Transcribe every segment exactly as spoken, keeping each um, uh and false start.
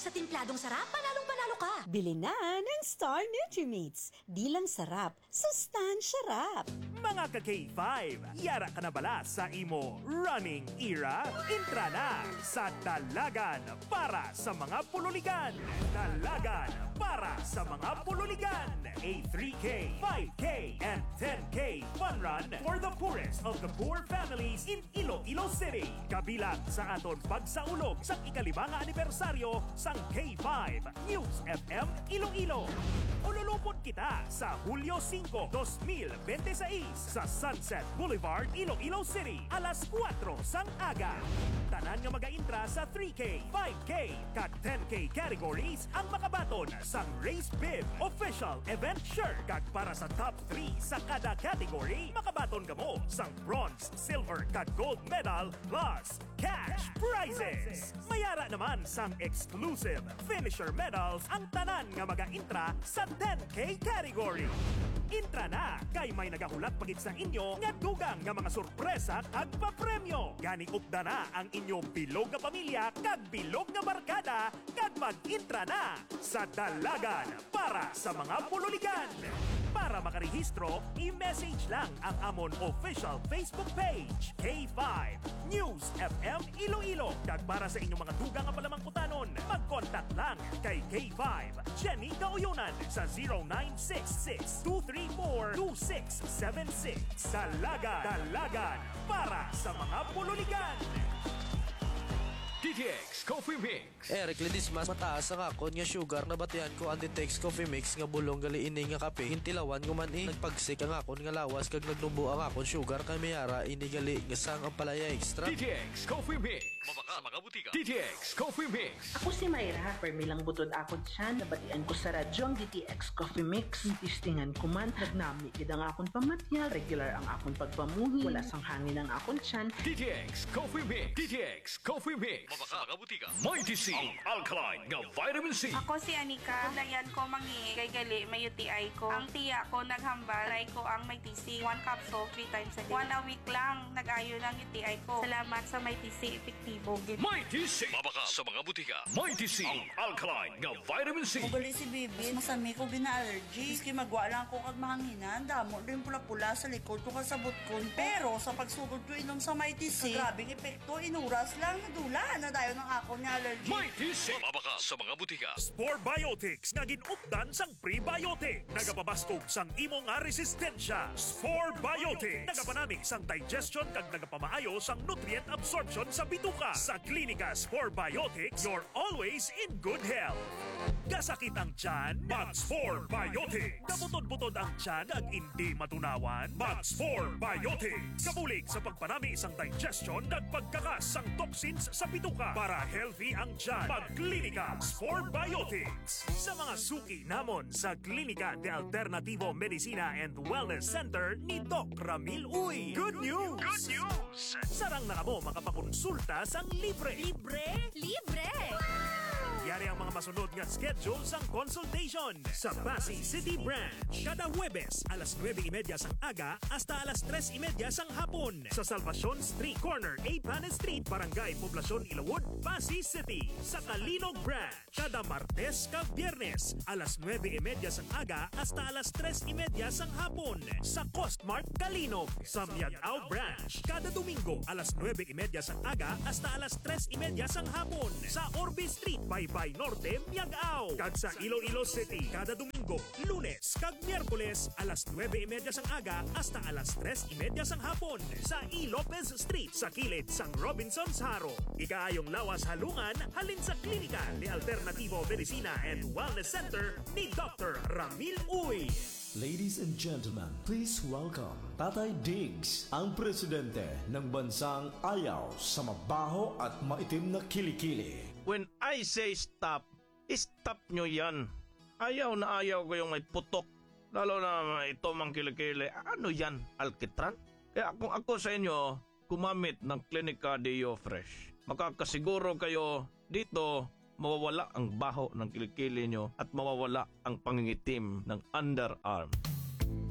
sa timpladong sarap, panalong panalo ka. Bili na ng Star Nutrimates. Di lang sarap, sustansya rap. Mga ka-K five, yara ka na bala sa imo running era? Intra na sa Dalagan para sa mga pululigan. Dalagan para sa mga pululigan. A three K, five K, and ten K fun run for the poorest of the poor families in Iloilo City. Kabilang sa aton pagsaulog sa ikalimang anibersaryo sang K five News F M Iloilo. Ululupot kita sa Hulyo cinco, dos mil veintiséis sa Sunset Boulevard, Iloilo City, alas kwatro sang aga. Tanan nga mag-intra sa three K, five K, kag ten K categories ang makabaton sang Race Bib Official Event Shirt. Kag para sa top three sa kada category, makabaton ka mo sang bronze, silver, kag gold medal plus cash prizes. Mayara naman sang exclusive finisher medals ang tanan nga mag-intra sa ten K category. Intra na kay may nagahulat pagit sa inyo nga dugang nga mga sorpresa kag papremyo. Gani upda na ang inyong bilog nga pamilya kag bilog nga barkada kag mag-intra na sa Dalagan para sa mga pululigan. Para makarehistro, i-message lang ang amon official Facebook page, K five News F M Iloilo. Kag para sa inyong mga dugang nga palamangkutanon, mag-contact lang kay K five Jenny Gaoyonan sa zero nine six six, two three four, two six seven six. Dalagan, Dalagan para sa mga pululigan. D T X Coffee Mix. Eric Ledis mas mataas ang akon nga sugar na batian ko ang D T X Coffee Mix nga bulong gali ini nga kape. Hintilawan ko man eh. Nagpagsik ang akon nga lawas kag nagnubo ang akon sugar kay mayara ini gali nga sang ang palaya extra. D T X Coffee Mix. Mabaka sa mga butika. D T X Coffee Mix. Ako si Mayra. Permilang butod ako dyan. Nabatian ko sa radyo ang D T X Coffee Mix. Tistingan ko man. Nagnami kid ang akon pamatyal. Regular ang akon pagpamuhi. Wala sang hangin ang akon tiyan. D T X Coffee Mix. D T X Coffee Mix. Mabaka mga butika. Mighty C, ang alkaline nga vitamin C. Ako si Anika. Dayan ko mangi kay gali may U T I ko. Ang tiya ko naghambal. Try ko ang Mighty C. One capsule, three times a day. One a week lang. Nag-ayo ng U T I ko. Salamat sa Mighty C. Epektibo. Mighty C. Mabaka sa mga butika. Mighty C, ang alkaline nga vitamin C. Ugali si Bibi. Masami ko gina-allergy. Iski magwa lang ko kag mahanginan. Damo din pula-pula sa likod ko kasabot ko. Pero sa pagsugod ko inom sa Mighty C, grabing epekto. Inuras lang. Nadula na dayo ng ako niya allergy. Mighty C. Mabaka sa mga butika. Spore Biotics nga ginupdan sang prebiotic. Nagapabastog sang imo nga resistensya. Spore Biotics. Nagapanami sang digestion kag nagapamaayo sang nutrient absorption sa bituka. Sa Klinika Spore Biotics, you're always in good health. Kasakit ang tiyan? Mag-Spore Biotics. Kabutod-butod ang tiyan ag hindi matunawan? Mag-Spore Biotics. Kabulig sa pagpanami isang digestion kag pagkakas sang toxins sa bituka para healthy ang tiyan. Mag-Klinika Spore Biotics. Sa mga suki namon sa Klinika de Alternativo Medicina and Wellness Center ni Doc Ramil Uy. Good news! Good news! Sarang na kamo makapakonsulta sang libre. Libre? Libre! Yari ang mga masunod nga schedule sang consultation sa Pasay City Branch. Kada Huwebes, alas nueve y media sang aga hasta alas tres y media sang hapon. Sa Salvacion Street Corner, A. Panes Street, Barangay Poblacion, Ilawod, Pasay City. Sa Kalinog Branch, kada Martes kag Biyernes, alas nueve y media sang aga hasta alas tres y media sang hapon. Sa Costmart Kalinog. Sa Miagao Branch, kada Domingo, alas nueve y media sang aga hasta alas tres y media sang hapon. Sa Orbe Street, Baybay Norte, Miagao. Kag sa Iloilo City, kada Domingo, Lunes kag Miyerkules, alas nueve y media sang aga hasta alas tres y media sang hapon. Sa E. Lopez Street, sa kilid sang Robinson's Haro. Ikaayong lawas halungan, halin sa Klinika ni Alternativo Medicina and Wellness Center ni Doctor Ramil Uy. Ladies and gentlemen, please welcome Tatay Diggs, ang presidente ng bansang ayaw sa mabaho at maitim na kilikili. When I say stop, stop nyo yan. Ayaw na ayaw ko yung may putok, lalo na ito mang kilikili. Ano yan, alkitran? Kaya kung ako sa inyo, gumamit ng Clinica Deo Fresh. Makakasiguro kayo dito, mawawala ang baho ng kilikili nyo at mawawala ang pangingitim ng underarm.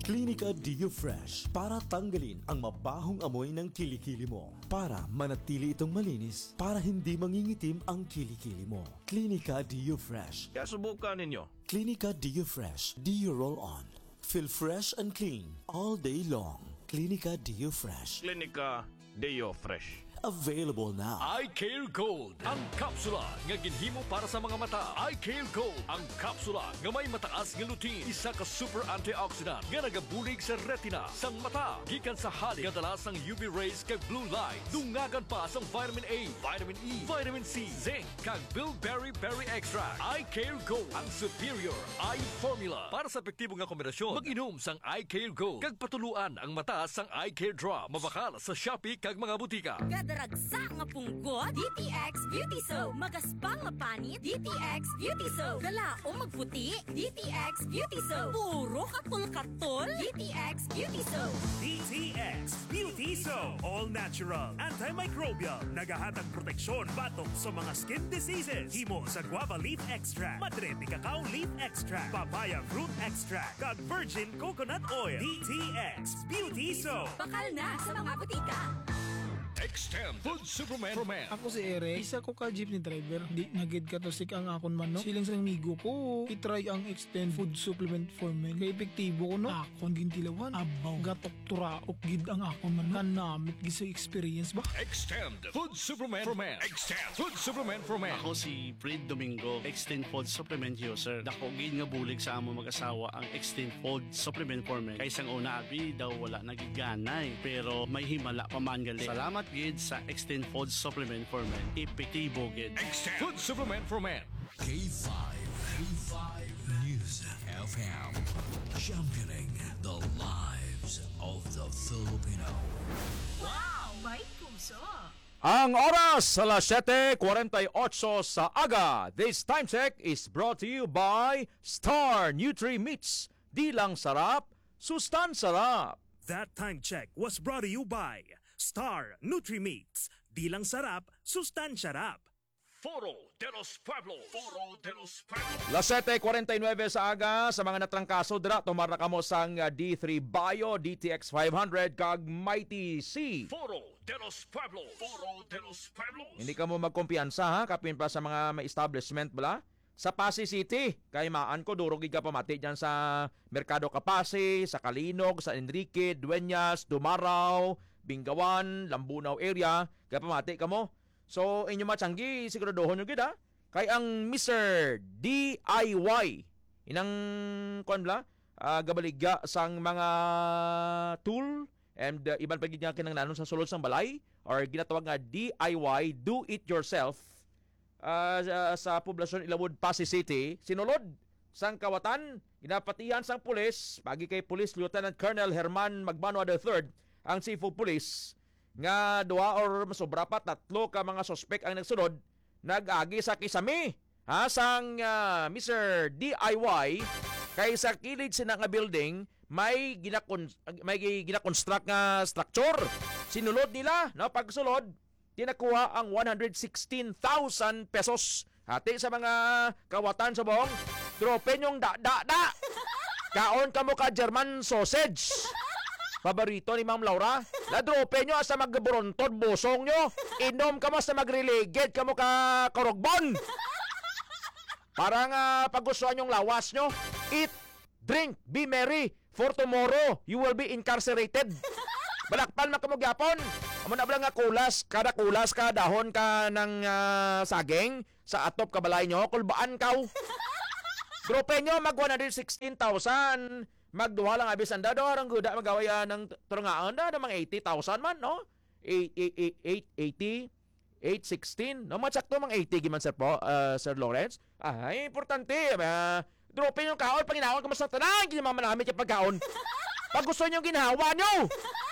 Clinica Dio Fresh para tanggalin ang mabahong amoy ng kilikili mo. Para manatili itong malinis, para hindi mangingitim ang kilikili mo. Clinica Dio Fresh. Kaya subukan ninyo. Clinica Dio Fresh. Dio Roll On. Feel fresh and clean all day long. Clinica Dio Fresh. Klinika Deo Fresh. Available now. iCare Gold, ang kapsula nga ginhimo para sa mga mata. iCare Gold, ang kapsula nga may mataas nga lutein, isa ka super antioxidant nga nagabulig sa retina sang mata. Gikan sa halik kadalas ang U V rays kag blue light. Dungagan pa sang vitamin A, vitamin E, vitamin C, zinc kag bilberry berry extract. iCare Gold, ang superior eye formula para sa epektibo nga kombinasyon. Mag-inom sang iCare Gold kag patuluan ang mata sang iCare Drop. Mabakal sa Shopee kag mga butika. Daragsa nga punggot, D T X Beauty Soap. Magaspang nga panit, D T X Beauty Soap. Galaong magputi, D T X Beauty Soap. Puro katol-katol, D T X Beauty Soap. D T X Beauty Soap. All natural, antimicrobial, nagahatag proteksyon batok sa mga skin diseases. Himo sa guava leaf extract, madre de cacao leaf extract, papaya fruit extract, kag virgin coconut oil. D T X Beauty Soap. Bakal na sa mga butika. Extend Food Supplement for Men. Ako si Ere, isa ko ka jeepney driver. Di nagid ka to sik ang akon man no. Siling sang migo ko, itry ang Extend Food Supplement for Men. Kay epektibo ko no. Akon gintilawan, abaw, gatok turaok gid ang akon man. Kanamit gid sa experience ba? Extend Food Supplement for Men. Extend Food Supplement for Men. Ako si Fred Domingo, Extend Food Supplement user. Dako gid nga bulig sa amo mag-asawa ang Extend Food Supplement for Men. Kay sang una abi daw wala nagiganay, pero may himala pa man gali. Salamat gid sa Extend Food Supplement for Men. Epektibo gid. Extend Food Supplement for Men. K five, K five News F M, championing the lives of the Filipino. Wow! May puso! Ang oras alas siyete kuwarenta y otso sa aga. This time check is brought to you by Star Nutri Meats. Di lang sarap, sustan sarap. That time check was brought to you by Star Nutri-Meats. Di lang sarap, sustansya rap. Foro de los Pueblos. Foro de los Pueblos. Las siyete kuwarenta y nueve sa aga sa mga natrangkaso dira tumara kamo sang uh, D three Bio, D T X five hundred kag Mighty C. Foro de los Pueblos. Foro de los Pueblos. Hindi ka mo magkumpiyansa ha kapin pa sa mga may establishment bala. Sa Pasay City, kay maan ko durog ka pamati diyan sa Merkado Kapasi, sa Kalinog, sa Enrique, Dueñas, Dumaraw, Bingawan, Lambunaw area, kaya pamati ka mo. So, inyo matsanggi, siguraduhon nyo gid ha. Kay ang Mister D I Y, inang, kuan bla, uh, gabaligya sang mga tool, and uh, iban pagid nga kinanglanon sa sulod sang balay, or ginatawag nga D I Y, do it yourself, uh, sa, sa poblasyon Ilawod, Pasay City, sinulod sang kawatan, ginapatihan sang pulis, pagi kay Police Lieutenant Colonel Herman Magbano the third, ang Chief of Police, nga duha or masobra pa tatlo ka mga suspect ang nagsunod, nag-agi sa kisami ha sang uh, Mister D I Y kay sa kilid sina nga building may ginakon may ginakonstruct nga structure. Sinulod nila no pagsulod tinakuha ang one hundred sixteen thousand pesos hati sa mga kawatan sa buong trope nyong da da da kaon kamo ka German sausage. Paborito ni Ma'am Laura. Ladrope nyo asa magborontod busong nyo. Inom ka mo sa magrelegate ka mo ka karogbon. Parang uh, pagustuhan yung lawas nyo. Eat, drink, be merry. For tomorrow, you will be incarcerated. Balakpan makamugyapon. Amo na bala nga kulas. Kada kulas ka, dahon ka ng uh, saging. Sa atop kabalay nyo, kulbaan kaw. Drope nyo, mag one hundred sixteen thousand. Magduha lang abis anda do ang guda magawaya ng turungaan da ng mga eighty thousand man no eight eighty eight sixteen no matsakto mga eighty giman sir po uh, Sir Lawrence ay importante uh, drope yung kaon panginahon ka mas sa tanan gid mamanamit yung pagkaon pag gusto niyo ginhawa niyo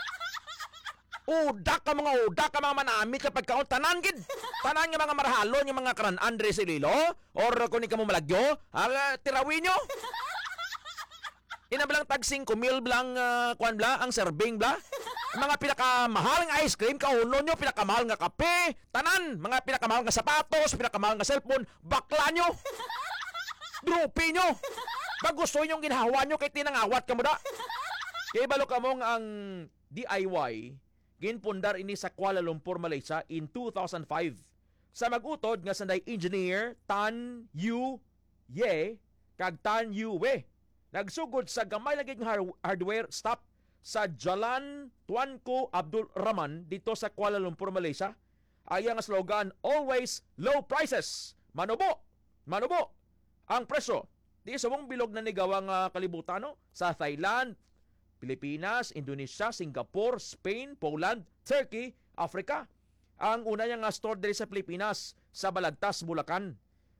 udak ka mga udak ka mga manamit yung pagkaon tanan gid tanan nga mga marhalon yung mga karan Andre Sililo or kung ka mo malagyo uh, tirawin niyo. Inablang tag five mil blang uh, kwan bla ang serving bla. Mga pinakamahal nga ice cream kauno nyo, pinakamahal nga kape, tanan, mga pinakamahal nga sapatos, pinakamahal nga cellphone, bakla nyo. Drope nyo. Pag gusto nyo ginhawa nyo kay tinangawat ka mo da. Kay balo kamong ang D I Y ginpundar ini sa Kuala Lumpur, Malaysia in two thousand five. Sa magutod nga sanday engineer Tan Yu Ye kag Tan Yu We. Nagsugod sa gamay lagi nga har- hardware stop sa Jalan Tuanku Abdul Rahman dito sa Kuala Lumpur, Malaysia. Ay ang slogan, always low prices. Manubo, manubo ang presyo. Di sa mong bilog na nigawang uh, kalibutan no? Sa Thailand, Pilipinas, Indonesia, Singapore, Spain, Poland, Turkey, Africa. Ang una niya nga store diri sa Pilipinas sa Balagtas, Bulacan.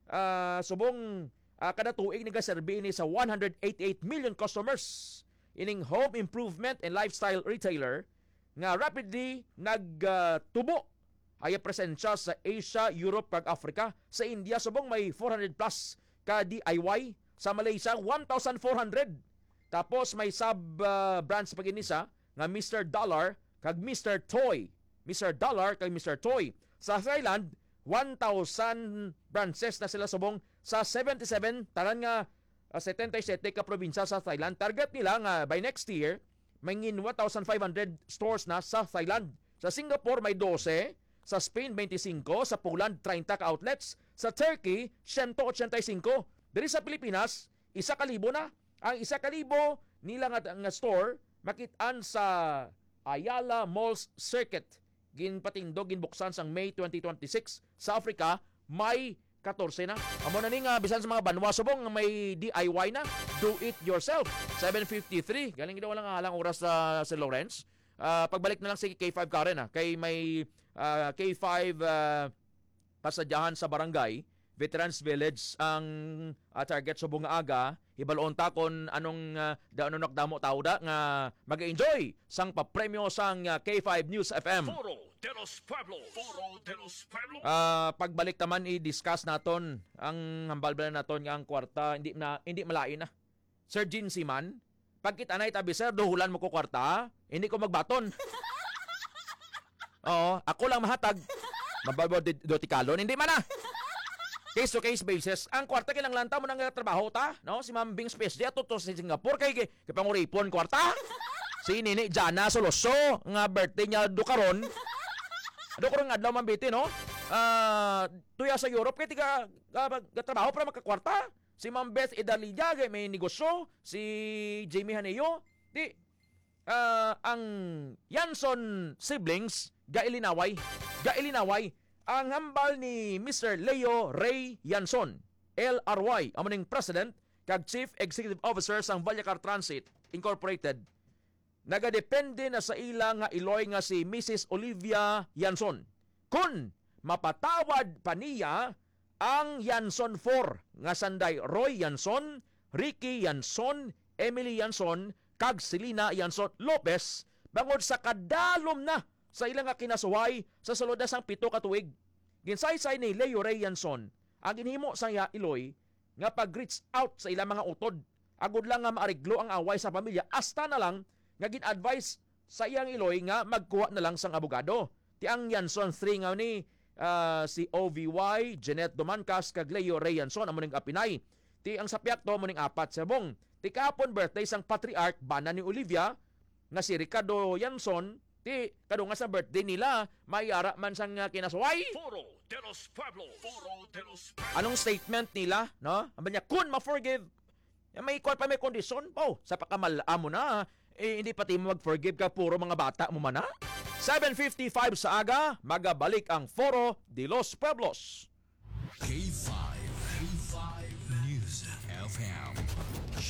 Uh, subong uh, kada tuig nagaserbi ni sa one hundred eighty-eight million customers. Ining home improvement and lifestyle retailer nga rapidly nagtubo uh, ay presensya sa Asia, Europe, kag Africa. Sa India subong may four hundred plus ka D I Y. Sa Malaysia one thousand four hundred. Tapos may sub uh, brands pa ginisa nga Mister Dollar kag Mister Toy. Mister Dollar kag Mister Toy. Sa Thailand one thousand branches na sila subong sa seventy-seven tanan nga uh, seventy-seven ka probinsya sa Thailand. Target nila nga by next year mangin one thousand five hundred stores na sa Thailand. Sa Singapore may twelve, sa Spain twenty-five, sa Poland thirty ka outlets, sa Turkey one hundred eighty-five. Diri sa Pilipinas isa ka libo na. Ang isa ka libo nila nga, nga store makit-an sa Ayala Malls Circuit. Ginpatindog ginbuksan sang May twenty twenty-six. Sa Africa may fourteen na. Amo na ni nga bisan sa mga banwa subong may D I Y na, do it yourself. seven fifty-three galing gid wala nga halang oras sa si Lawrence. Uh, pagbalik na lang si K five Karen ha. Kay may uh, K five uh, pasadyahan sa barangay Veterans Village ang uh, target subong nga aga. Hibaloon ta kon anong uh, daano nakdamo tao da nga mag-enjoy sang papremyo sang uh, K five News F M. Foro de los Pueblos. Foro de los Pueblos. Uh, pagbalik naman i-discuss naton ang hambalbalan naton nga ang kwarta hindi na hindi malain na. Sir Gene Siman, pagkita na itabi sir duhulan mo ko kwarta, hindi ko magbaton. Oo, ako lang mahatag. Mababaw do tikalon, hindi man na. Case to case basis, ang kwarta kilang lanta mo nang trabaho ta, no? Si Ma'am Bing Space dia to sa Singapore kay kay panguripon kwarta. Si Nini Jana Soloso nga birthday niya do karon. Do karon adlaw man biti no. Ah, uh, tuya sa Europe kay tiga uh, trabaho para makakwarta. Si Ma'am Beth Idalilla kay may negosyo, si Jamie Haneyo, di uh, ang Yanson siblings gailinaway, gailinaway ang hambal ni Mister Leo Ray Yanson, L R Y, amaning President kag Chief Executive Officer sang Vallecar Transit Incorporated. Nagadepende na sa ila nga iloy nga si Missus Olivia Yanson. Kun mapatawad pa niya ang Yanson four nga sanday Roy Yanson, Ricky Yanson, Emily Yanson kag Selena Yanson Lopez bangod sa kadalom na sa ilang nga kinasuway sa sulod na sang pito ka tuig. Ginsaysay ni Leo Ray Yanson ang ginhimo sa iya iloy nga pag-reach out sa ilang mga utod. Agud lang nga maariglo ang away sa pamilya hasta na lang nga gin-advise sa iyang iloy nga magkuha na lang sang abogado. Ti ang Yanson three nga ni uh, si O V Y, Jeanette Domancas kag Leo Ray Yanson amo ning apinay. Ti ang sapyak to mo ning apat sabong. Ti kahapon birthday sang patriarch bana ni Olivia nga si Ricardo Yanson. Ti kadung nga sa birthday nila mayara man sang uh, kinasway. Foro de los Pueblos. Foro de los Pueblos. Anong statement nila, no? Aba niya kun ma-forgive. May ikot pa may kondisyon po. Sa pakamala mo na, eh, hindi pati mo mag-forgive ka puro mga bata mo man ha? seven fifty-five sa aga, magabalik ang Foro de los Pueblos. K five. K five News F M.